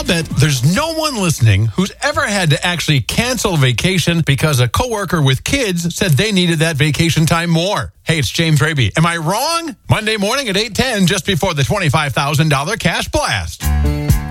I'll bet there's no one listening who's ever had to actually cancel a vacation because a coworker with kids said they needed that vacation time more. Hey, it's James Raby. Am I wrong? Monday morning at 8:10, just before the $25,000 cash blast.